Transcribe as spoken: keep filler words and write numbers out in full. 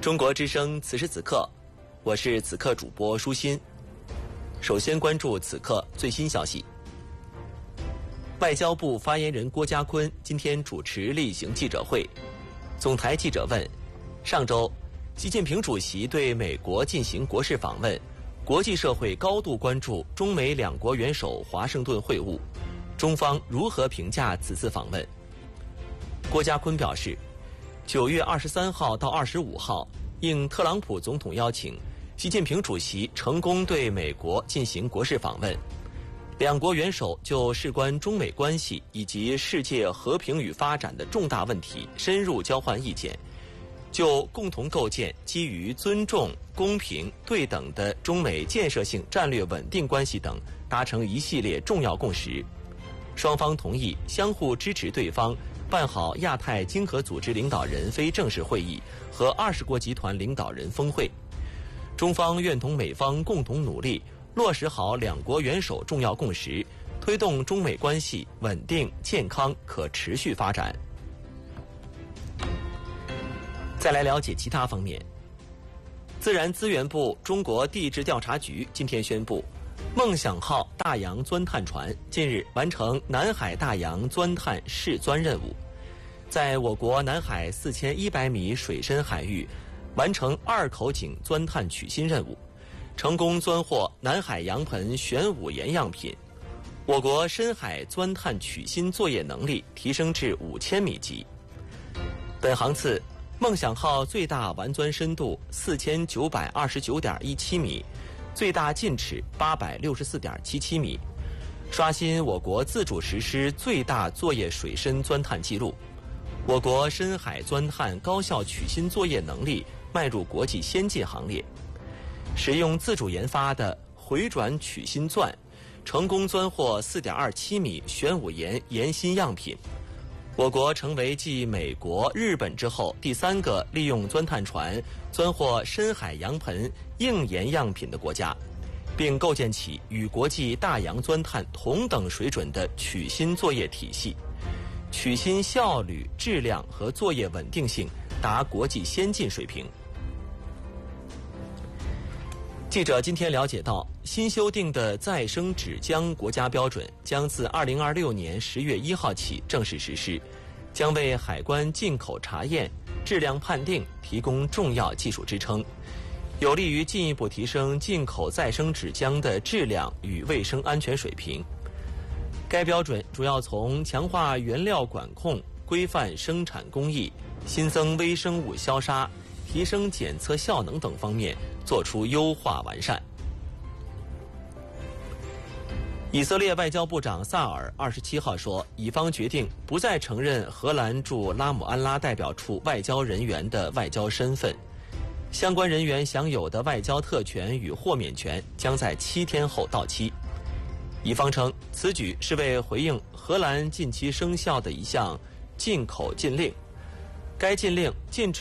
中国之声，此时此刻，我是此刻主播舒心。首先关注此刻最新消息。外交部发言人郭家坤今天主持例行记者会，总台记者问：上周，习近平主席对美国进行国事访问，国际社会高度关注中美两国元首华盛顿会晤，中方如何评价此次访问？郭家坤表示，九月二十三号到二十五号，应特朗普总统邀请，习近平主席成功对美国进行国事访问。两国元首就事关中美关系以及世界和平与发展的重大问题深入交换意见，就共同构建基于尊重、公平、对等的中美建设性战略稳定关系等达成一系列重要共识。双方同意相互支持对方办好亚太经合组织领导人非正式会议和二十国集团领导人峰会。中方愿同美方共同努力，落实好两国元首重要共识，推动中美关系稳定、健康、可持续发展。再来了解其他方面。自然资源部中国地质调查局今天宣布，梦想号大洋钻探船近日完成南海大洋钻探试钻任务，在我国南海四千一百米水深海域完成二口井钻探取芯任务，成功钻获南海洋盆玄武岩样品。我国深海钻探取芯作业能力提升至五千米级。本航次梦想号最大完钻深度四千九百二十九点一七米，最大进尺八百六十四点七七米，刷新我国自主实施最大作业水深钻探记录。我国深海钻探高效取芯作业能力迈入国际先进行列。使用自主研发的回转取芯钻，成功钻获四点二七米玄武岩岩芯样品。我国成为继美国、日本之后第三个利用钻探船钻获深海洋盆硬岩样品的国家，并构建起与国际大洋钻探同等水准的取芯作业体系，取芯效率、质量和作业稳定性达国际先进水平。记者今天了解到，新修订的再生纸浆国家标准将自二零二六年十月一号起正式实施，将为海关进口查验、质量判定提供重要技术支撑，有利于进一步提升进口再生纸浆的质量与卫生安全水平。该标准主要从强化原料管控、规范生产工艺、新增微生物消杀、提升检测效能等方面做出优化完善。以色列外交部长萨尔二十七号说，以方决定不再承认荷兰驻拉姆安拉代表处外交人员的外交身份，相关人员享有的外交特权与豁免权将在七天后到期。以方称，此举是为回应荷兰近期生效的一项进口禁令，该禁令禁止